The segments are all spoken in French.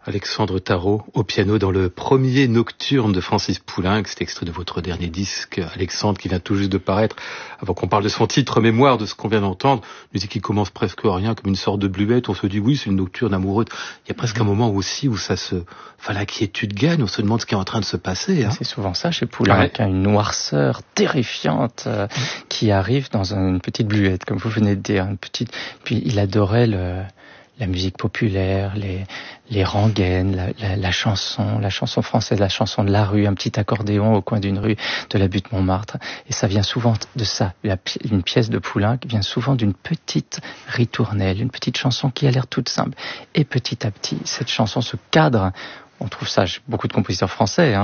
Alexandre Tarot au piano dans le premier nocturne de Francis Poulenc. C'est extrait de votre dernier disque, Alexandre, qui vient tout juste de paraître. Avant qu'on parle de son titre mémoire, de ce qu'on vient d'entendre, musique qui commence presque à rien, comme une sorte de bluette. On se dit oui, c'est une nocturne amoureuse. Il y a presque un moment aussi où l'inquiétude gagne. On se demande ce qui est en train de se passer. C'est souvent ça chez Poulenc, une noirceur terrifiante qui arrive dans une petite bluette, comme vous venez de dire, Puis il adorait la musique populaire, les rengaines, la chanson française, la chanson de la rue, un petit accordéon au coin d'une rue de la butte Montmartre. Et ça vient souvent de ça. Une pièce de Poulenc vient souvent d'une petite ritournelle, une petite chanson qui a l'air toute simple. Et petit à petit, cette chanson se cadre. On trouve ça chez beaucoup de compositeurs français,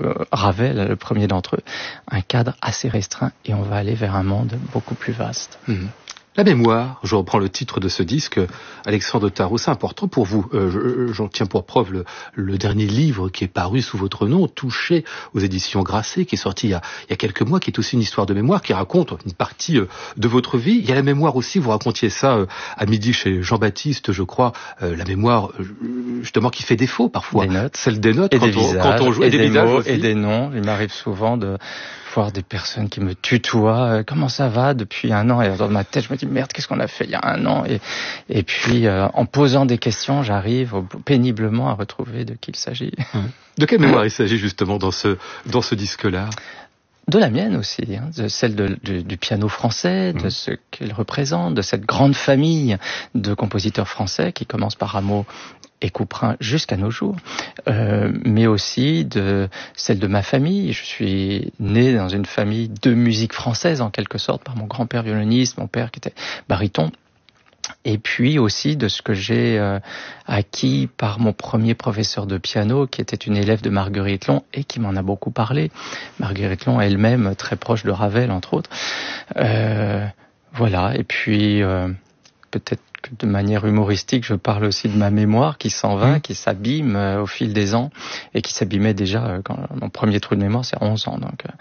Ravel, le premier d'entre eux, un cadre assez restreint, et on va aller vers un monde beaucoup plus vaste. La mémoire, je reprends le titre de ce disque, Alexandre Tarot, c'est important pour vous. J'en tiens pour preuve le dernier livre qui est paru sous votre nom, Touché, aux éditions Grasset, qui est sorti il y a quelques mois, qui est aussi une histoire de mémoire, qui raconte une partie de votre vie. Il y a la mémoire aussi, vous racontiez ça à midi chez Jean-Baptiste, je crois, la mémoire justement qui fait défaut parfois. Des notes. Celle des notes, et des visages, quand on joue, et des mots, et des noms. Il m'arrive souvent de voir des personnes qui me tutoient, comment ça va depuis un an, et dans ma tête je me dis merde, qu'est-ce qu'on a fait il y a un an, et puis en posant des questions j'arrive péniblement à retrouver de qui il s'agit. De quelle mémoire il s'agit justement dans ce disque-là? De la mienne aussi, de celle du piano français, de ce qu'il représente, de cette grande famille de compositeurs français qui commence par Rameau et Couperin jusqu'à nos jours, mais aussi de celle de ma famille. Je suis né dans une famille de musique française en quelque sorte, par mon grand-père violoniste, mon père qui était baryton, et puis aussi de ce que j'ai acquis par mon premier professeur de piano, qui était une élève de Marguerite Long et qui m'en a beaucoup parlé. Marguerite Long elle-même, très proche de Ravel entre autres. Voilà, et puis peut-être que de manière humoristique, je parle aussi de ma mémoire qui s'en va, qui s'abîme au fil des ans, et qui s'abîmait déjà quand mon premier trou de mémoire, c'est 11 ans. Donc